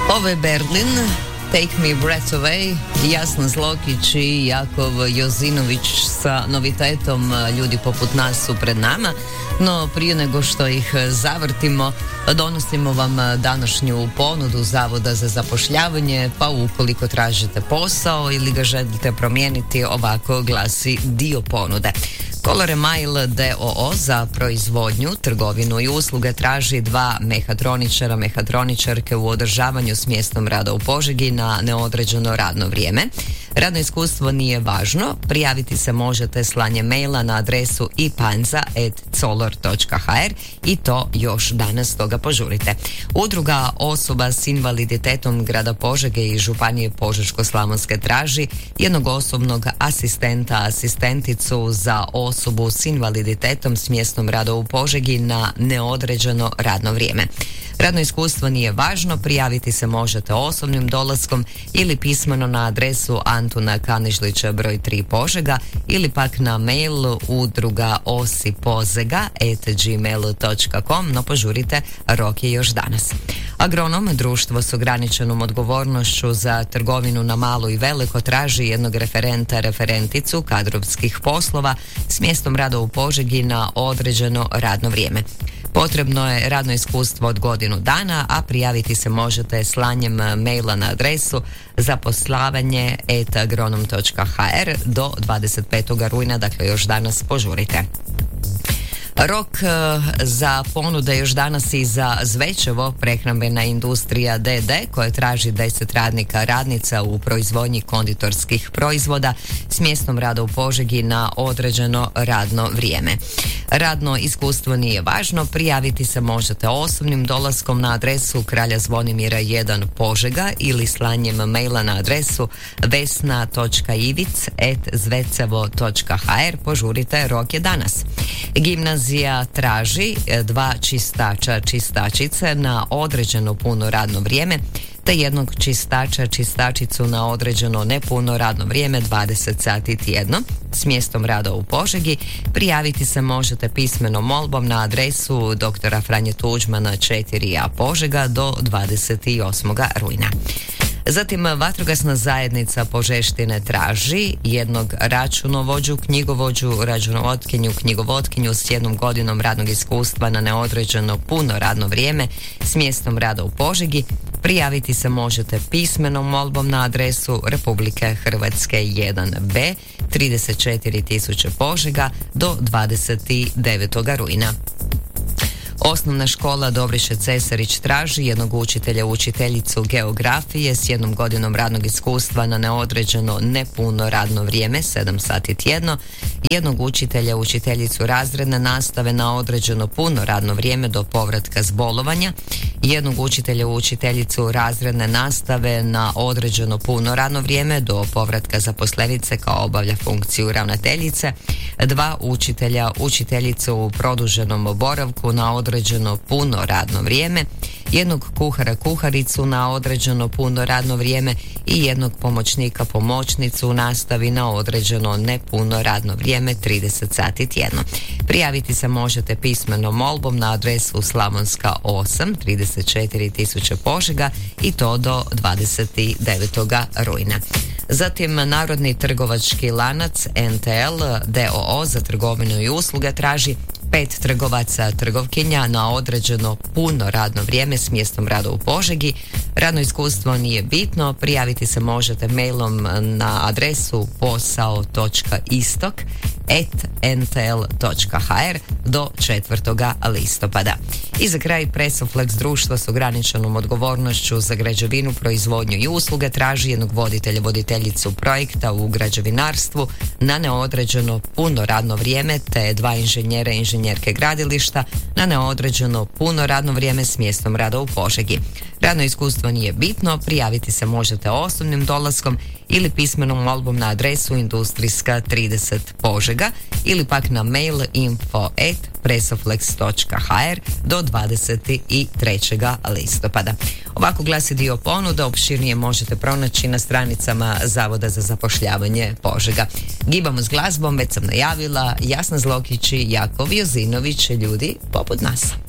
Ovo je Berlin, Take Me Breath Away, Jasna Zlokić i Jakov Jozinović sa novitetom Ljudi poput nas su pred nama. No prije nego što ih zavrtimo, donosimo vam današnju ponudu Zavoda za zapošljavanje, pa ukoliko tražite posao ili ga želite promijeniti, ovako glasi dio ponude. Color Mail d.o.o. za proizvodnju, trgovinu i usluge traži 2 mehatroničara, mehatroničarke u održavanju s mjestom rada u Požegi na neodređeno radno vrijeme. Radno iskustvo nije važno, prijaviti se možete slanjem maila na adresu ipanza@color.hr i to još danas, toga požurite. Udruga osoba s invaliditetom grada Požege i Županije Požeško-slavonske traži jednog osobnog asistenta, asistenticu za osobu s invaliditetom s mjestom rada u Požegi na neodređeno radno vrijeme. Radno iskustvo nije važno, prijaviti se možete osobnim dolaskom ili pismeno na adresu Antuna Kanižlića broj 3 Požega ili pak na mail udrugaosipozega@gmail.com, no požurite, rok je još danas. Agronom, društvo s ograničenom odgovornošću za trgovinu na malo i veliko, traži jednog referenta, referenticu kadrovskih poslova s mjestom rada u Požegi na određeno radno vrijeme. Potrebno je radno iskustvo od godinu dana, a prijaviti se možete slanjem maila na adresu zaposlavanje@agronom.hr do 25. rujna, dakle još danas požurite. Rok za ponude još danas i za Zvečevo, prehrambena industrija d.d. koja traži 10 radnika, radnica u proizvodnji konditorskih proizvoda s mjestom rada u Požegi na određeno radno vrijeme. Radno iskustvo nije važno, prijaviti se možete osobnim dolaskom na adresu Kralja Zvonimira 1 Požega ili slanjem maila na adresu vesna.ivic@zvecevo.hr. Požurite, rok je danas. Gimnazija traži 2 čistača, čistačice na određeno puno radno vrijeme te jednog čistača, čistačicu na određeno nepuno radno vrijeme 20 sati tjedno s mjestom rada u Požegi. Prijaviti se možete pismenom molbom na adresu dr. Franje Tuđmana 4a Požega do 28. rujna. Zatim vatrogasna zajednica Požeštine traži jednog računovođu, knjigovođu, knjigovodkinju s 1 godinom radnog iskustva na neodređeno puno radno vrijeme s mjestom rada u Požegi. Prijaviti se možete pismenom molbom na adresu Republike Hrvatske 1b 34.000 Požega do 29. rujna. Osnovna škola Dobriše Cesarić traži jednog učitelja, učiteljicu geografije s 1 godinom radnog iskustva na neodređeno nepuno radno vrijeme 7 sati tjedno, jednog učitelja, učiteljicu razredne nastave na određeno puno radno vrijeme do povratka s bolovanja, jednog učitelja, učiteljicu razredne nastave na određeno puno radno vrijeme do povratka zaposlenice kao obavlja funkciju ravnateljice, 2 učitelja, učiteljicu u produženom boravku na određeno puno radno vrijeme, jednog kuhara, kuharicu na određeno puno radno vrijeme i jednog pomoćnika, pomoćnicu u nastavi na određeno nepuno radno vrijeme 30 sati tjedno. Prijaviti se možete pismenom molbom na adresu Slavonska 8 34.000 Požega i to do 29. rujna. Zatim Narodni trgovački lanac NTL d.o.o. za trgovinu i usluge traži 5 trgovaca, trgovkinja na određeno puno radno vrijeme s mjestom rada u Požegi. Radno iskustvo nije bitno, prijaviti se možete mailom na adresu posao.istok@ntl.hr do 4. listopada. I za kraj Presoflex, društvo s ograničenom odgovornošću za građevinu, proizvodnju i usluge traži jednog voditelja, voditeljicu projekta u građevinarstvu na neodređeno puno radno vrijeme te 2 inženjera, inženjerke gradilišta na neodređeno puno radno vrijeme s mjestom rada u Požegi. Radno iskustvo nije bitno, prijaviti se možete osobnim dolaskom ili pismenom molbom na adresu Industrijska 30 Požega ili pak na mail info@presoflex.hr do 23. listopada. Ovako glasi dio ponuda, opširnije možete pronaći na stranicama Zavoda za zapošljavanje Požega. Gibamo s glazbom, već sam najavila, Jasna Zlokić i Jakov Jozinović, Ljudi poput nas.